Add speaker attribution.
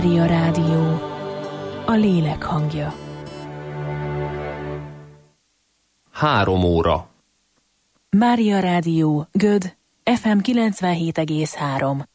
Speaker 1: Mária Rádió, a lélek hangja.
Speaker 2: 3 óra.
Speaker 1: Mária Rádió, Göd, FM 97,3.